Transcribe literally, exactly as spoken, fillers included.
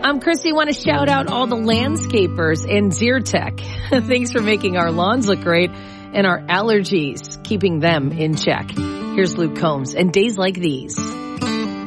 I'm Chrissy. Want to shout out all the landscapers in Zyrtec. Thanks for making our lawns look great and our allergies, keeping them in check. Here's Luke Combs and Days Like These.